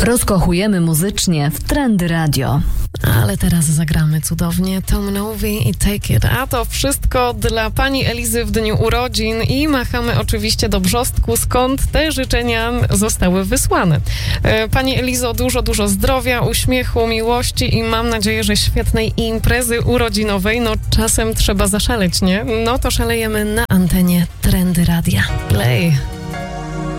Rozkochujemy muzycznie w Trendy Radio. Ale teraz zagramy cudownie Tom Novi i Take It. A to wszystko dla pani Elizy w dniu urodzin i machamy oczywiście do Brzostku, skąd te życzenia zostały wysłane. Pani Elizo, dużo zdrowia, uśmiechu, miłości i mam nadzieję, że świetnej imprezy urodzinowej. No czasem trzeba zaszaleć, nie? No to szalejemy na antenie Trendy Radia. Play!